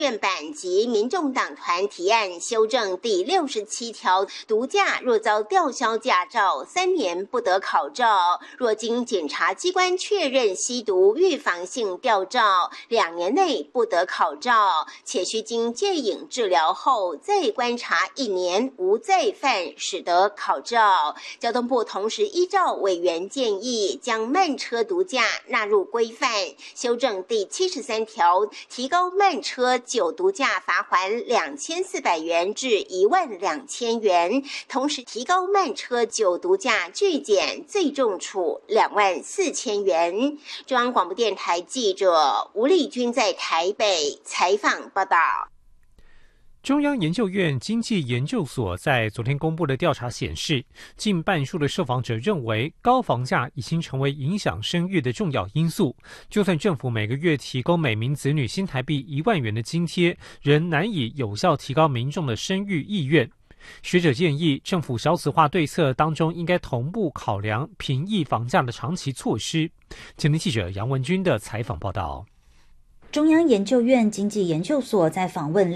院版及民众党团提案修正第67条，毒驾若遭吊销驾照，3年不得考照；若经检察机关确认吸毒预防性吊照，2年内不得考照，且需经戒瘾治疗后再观察1年无再犯，使得考照。交通部同时依照委员建议，将慢车毒驾纳入规范，修正第73条，提高慢车酒毒驾罚锾2400元至12000元，同时提高慢车酒毒驾拒检最重处24000元。中央广播电台记者吴丽君在台北采访报道。 中央研究院经济研究所在昨天公布的调查显示，近半数的受访者认为高房价已经成为影响生育的重要因素，就算政府每个月提供每名子女新台币1万元的津贴，仍难以有效提高民众的生育意愿。学者建议，政府少子化对策当中应该同步考量平抑房价的长期措施。前天记者杨文君的采访报道。 中央研究院经济研究所在访问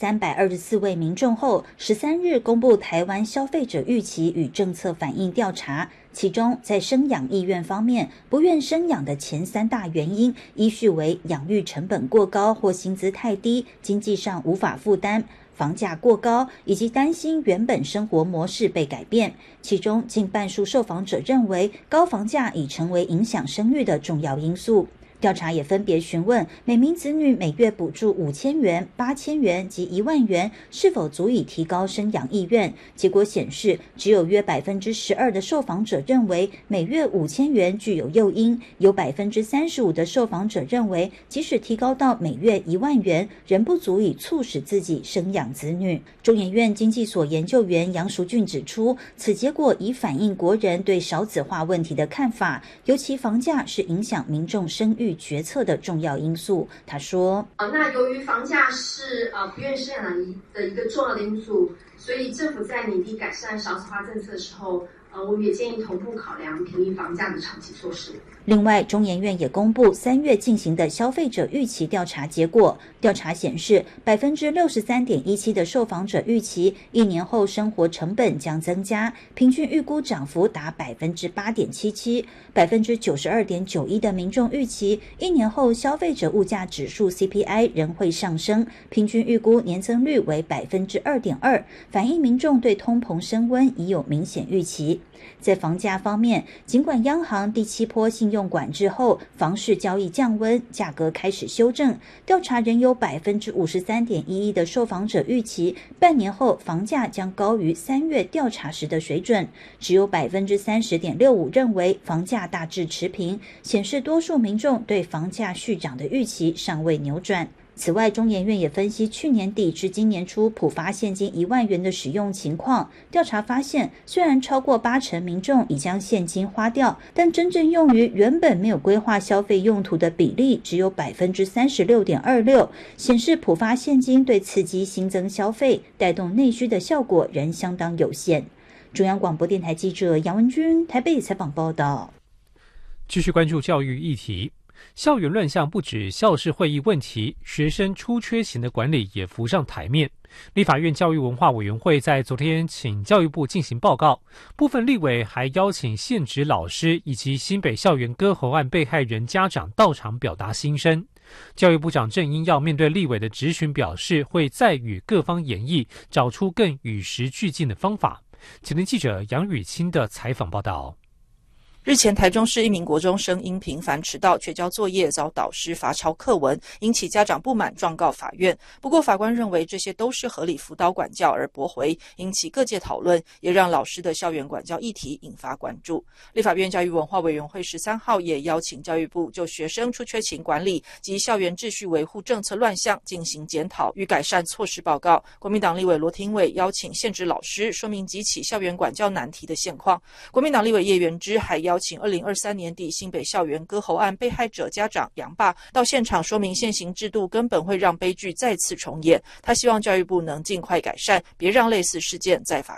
2324位民众后，13日公布台湾消费者预期与政策反应调查，其中在生养意愿方面，不愿生养的前3大原因依序为养育成本过高或薪资太低，经济上无法负担，房价过高，以及担心原本生活模式被改变。其中近半数受访者认为高房价已成为影响生育的重要因素。调查也分别询问每名子女每月补助5000元、8000元及1万元是否足以提高生养意愿。结果显示，只有约12%的受访者认为每月5000元具有诱因，有35%的受访者认为即使提高到每月1万元，仍不足以促使自己生养子女。中研院经济所研究员杨淑俊指出，此结果已反映国人对少子化问题的看法，尤其房价是影响民众生育决策的重要因素。他说， 那由于房价是不愿生养的一个重要的因素，所以政府在拟定改善少子化政策的时候，我们也建议同步考量平抑房价的长期措施。 另外，中研院也公布3月进行的消费者预期调查结果。调查显示，63.17%的受访者预期1年后生活成本将增加，平均预估涨幅达8.77%。92.91%的民众预期1年后消费者物价指数 CPI 仍会上升，平均预估年增率为2.2%，反映民众对通膨升温已有明显预期。在房价方面，尽管央行第7波信用管制后，房市交易降温，价格开始修正，调查仍有53.11%的受访者预期半年后房价将高于3月调查时的水准，只有30.65%认为房价大致持平，显示多数民众对房价续涨的预期尚未扭转。此外，中研院也分析去年底至今年初普发现金1万元的使用情况。调查发现，虽然超过80%民众已将现金花掉，但真正用于原本没有规划消费用途的比例只有36.26%，显示普发现金对刺激新增消费、带动内需的效果仍相当有限。中央广播电台记者杨文君台北采访报道。 继续关注教育议题。校园乱象不止校事会议问题，学生出缺勤的管理也浮上台面。立法院教育文化委员会在昨天请教育部进行报告，部分立委还邀请现职老师以及新北校园割喉案被害人家长到场表达心声。教育部长郑英耀面对立委的质询表示，会再与各方研议，找出更与时俱进的方法。前天记者杨雨清的采访报道。 日前，台中市一名国中生因频繁迟到、缺交作业，遭导师罚抄课文，引起家长不满，状告法院。不过，法官认为这些都是合理辅导管教而驳回，引起各界讨论，也让老师的校园管教议题引发关注。立法院教育文化委员会13号也邀请教育部就学生出缺勤管理及校园秩序维护政策乱象进行检讨与改善措施报告。国民党立委罗廷伟邀请现职老师说明几起校园管教难题的现况。国民党立委叶元之还邀请2023年底新北校园割喉案被害者家长杨爸到现场说明现行制度根本会让悲剧再次重演，他希望教育部能尽快改善，别让类似事件再发生。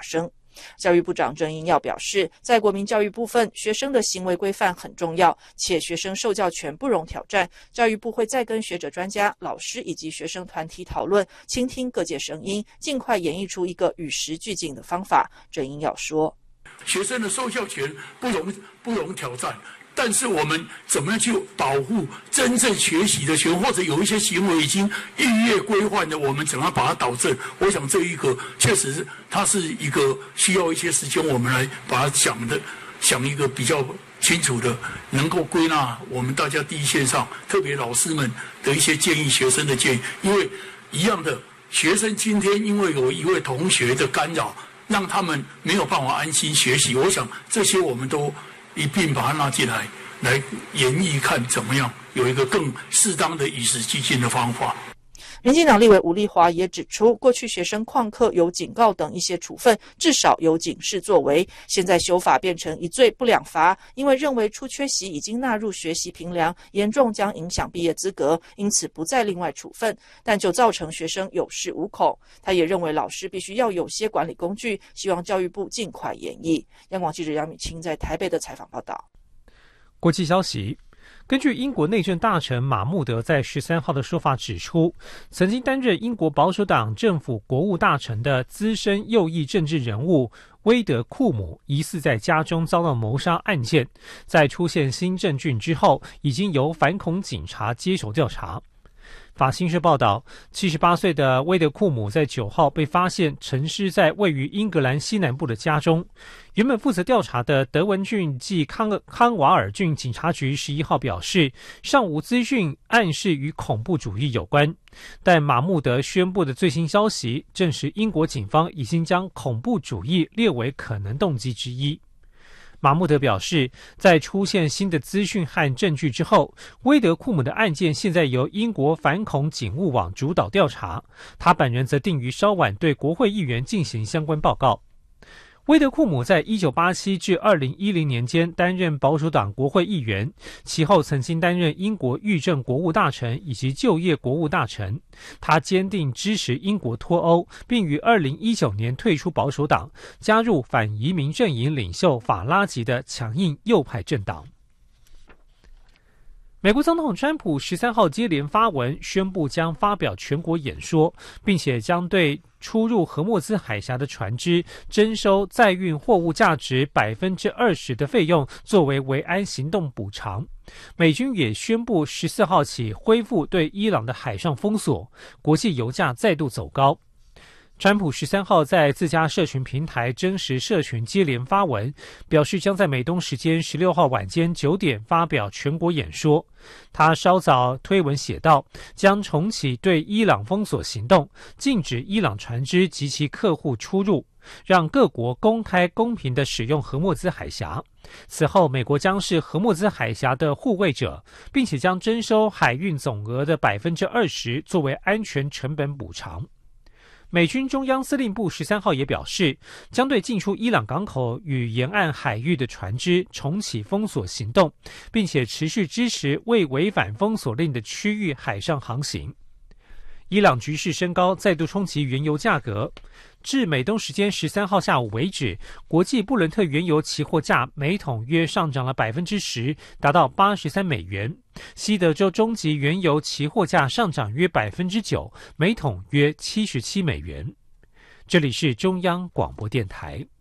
教育部长郑英耀表示，在国民教育部分，学生的行为规范很重要，且学生受教权不容挑战。教育部会再跟学者专家、老师以及学生团体讨论，倾听各界声音，尽快演绎出一个与时俱进的方法。郑英耀说， 学生的受教权不容挑战，但是我们怎么样去保护真正学习的权，或者有一些行为已经逾越规范的，我们怎样把它导正？我想这一个确实是它是一个需要一些时间，我们来把它想一个比较清楚的，能够归纳我们大家第一线上，特别老师们的一些建议，学生的建议。因为一样的，学生今天因为有一位同学的干扰，让他们没有办法安心学习。我想这些我们都一并把它纳进来研议，看怎么样有一个更适当的与时俱进的方法。 民进党立委吴丽华也指出，过去学生旷课有警告等一些处分，至少有警示作为。现在修法变成一罪不两罚，因为认为出缺席已经纳入学习评量，严重将影响毕业资格，因此不再另外处分，但就造成学生有恃无恐。他也认为老师必须要有些管理工具，希望教育部尽快研议。央广记者杨米清在台北的采访报道。 国际消息，根据英国内政大臣马穆德在13号的说法指出，曾经担任英国保守党政府国务大臣的资深右翼政治人物威德库姆疑似在家中遭到谋杀案件，在出现新证据之后，已经由反恐警察接手调查。法新社报道，78岁的威德库姆在9号被发现沉尸在位于英格兰西南部的家中。原本负责调查的德文郡暨康瓦尔郡警察局11号表示，尚无资讯暗示与恐怖主义有关。但马穆德宣布的最新消息证实，英国警方已经将恐怖主义列为可能动机之一。马穆德表示，在出现新的资讯和证据之后，威德库姆的案件现在由英国反恐警务网主导调查，他本人则定于稍晚对国会议员进行相关报告。威德库姆在1987至2010年间担任保守党国会议员，其后曾经担任英国狱政国务大臣以及就业国务大臣。他坚定支持英国脱欧，并于2019年退出保守党，加入反移民阵营领袖法拉吉的强硬右派政党。美国总统川普13号接连发文宣布将发表全国演说，并且将对出入荷默兹海峡的船只征收载运货物价值 20% 的费用，作为维安行动补偿。美军也宣布14号起恢复对伊朗的海上封锁，国际油价再度走高。川普13号在自家社群平台真实社群接连发文，表示将在美东时间16号晚间9点发表全国演说。他稍早推文写道，将重启对伊朗封锁行动，禁止伊朗船只及其客户出入，让各国公开公平地使用荷默兹海峡。此后，美国将是荷默兹海峡的护卫者，并且将征收海运总额的 20% 作为安全成本补偿。美军中央司令部13号也表示，将对进出伊朗港口与沿岸海域的船只重启封锁行动，并且持续支持未违反封锁令的区域海上航行。伊朗局势升高，再度冲击原油价格。至美东时间13号下午为止，国际布伦特原油期货价每桶约上涨了 10%， 达到83美元。西德州中级原油期货价上涨约 9%， 每桶约77美元。这里是中央广播电台。